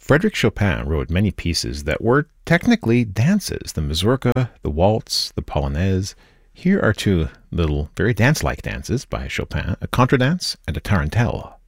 Frédéric Chopin wrote many pieces that were technically dances: the mazurka, the waltz, the polonaise. Here are two little, very dance-like dances by Chopin, a contradance and a tarantelle.